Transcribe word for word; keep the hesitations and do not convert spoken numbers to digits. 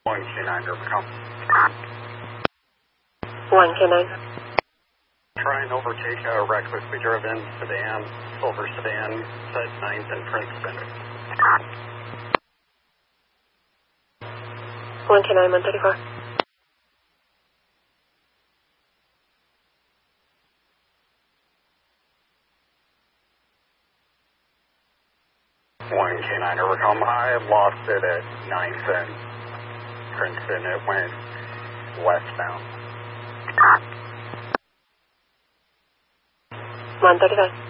one K nine, overcome. one K nine. Try and overtake a recklessly driven sedan, silver sedan, set ninth and Princeton. one K nine, one thirty-four. one K nine, overcome. I lost it at ninth and Princeton. It went westbound. one thirty-five.